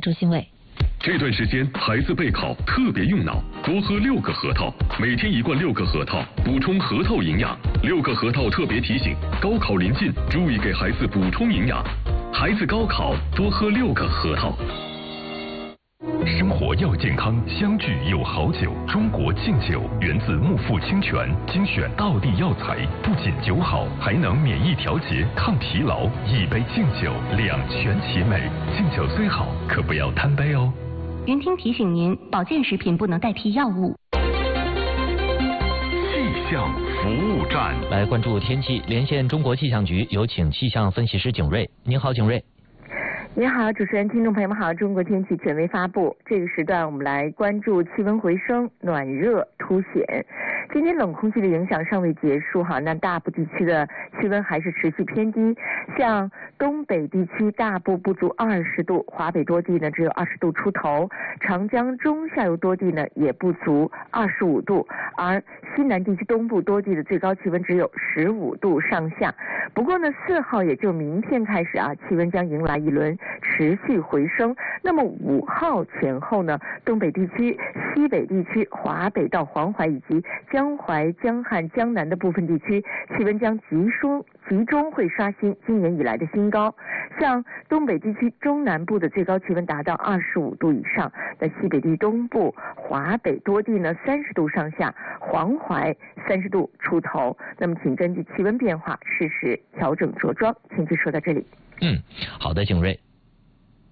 朱新伟。 这段时间孩子备考特别用脑，多喝6个核桃，每天1罐6个核桃，补充核桃营养。6个核桃特别提醒：高考临近，注意给孩子补充营养。孩子高考多喝6个核桃。 生活要健康，相聚有好酒。中国劲酒源自木富清泉，精选道地药材，不仅酒好，还能免疫调节、抗疲劳。一杯劲酒，两全其美。劲酒虽好，可不要贪杯哦。 云听提醒您，保健食品不能代替药物。 气象服务站， 来关注天气，连线中国气象局，有请气象分析师景瑞。您好，景瑞。 你好，主持人，听众朋友们好。中国天气权威发布，这个时段我们来关注气温回升，暖热凸显。今天冷空气的影响尚未结束哈，那大部地区的气温还是持续偏低，像东北地区大部不足20度，华北多地呢只有20度出头，长江中下游多地呢也不足25度，而西南地区东部多地的最高气温只有15度上下。不过呢，4号也就明天开始啊，气温将迎来一轮持续回升。那么5号前后呢，东北地区、西北地区、华北到黄淮以及江淮、江汉、江南的部分地区，气温将集中会刷新今年以来的新高。像东北地区中南部的最高气温达到25度以上，那西北地东部、华北多地呢30度上下，黄淮30度出头。那么请根据气温变化适时调整着装。天气说到这里。 好的，景瑞。